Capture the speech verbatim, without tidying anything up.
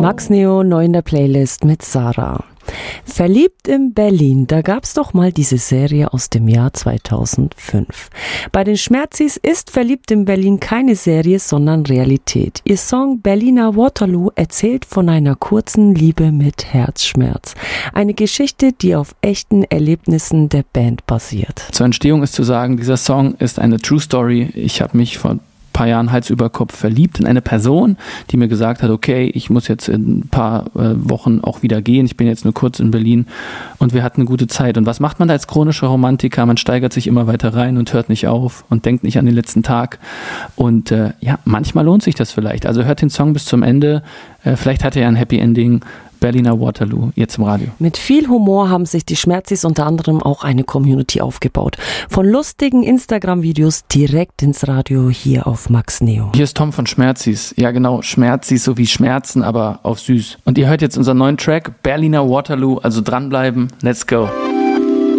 Max Neo, neu in der Playlist mit Sarah. Verliebt in Berlin, da gab's doch mal diese Serie aus dem Jahr zweitausendfünf. Bei den Schmerzis ist Verliebt in Berlin keine Serie, sondern Realität. Ihr Song Berliner Waterloo erzählt von einer kurzen Liebe mit Herzschmerz. Eine Geschichte, die auf echten Erlebnissen der Band basiert. Zur Entstehung ist zu sagen, dieser Song ist eine True Story. Ich habe mich vor paar Jahren Hals über Kopf verliebt in eine Person, die mir gesagt hat, okay, ich muss jetzt in ein paar äh, Wochen auch wieder gehen, ich bin jetzt nur kurz in Berlin und wir hatten eine gute Zeit. Und was macht man da als chronischer Romantiker? Man steigert sich immer weiter rein und hört nicht auf und denkt nicht an den letzten Tag und äh, ja, manchmal lohnt sich das vielleicht. Also hört den Song bis zum Ende, äh, vielleicht hat er ja ein Happy Ending. Berliner Waterloo, jetzt im Radio. Mit viel Humor haben sich die Schmerzis unter anderem auch eine Community aufgebaut. Von lustigen Instagram-Videos direkt ins Radio hier auf Max Neo. Hier ist Tom von Schmerzis. Ja genau, Schmerzis so wie Schmerzen, aber auf süß. Und ihr hört jetzt unseren neuen Track, Berliner Waterloo, also dranbleiben. Let's go.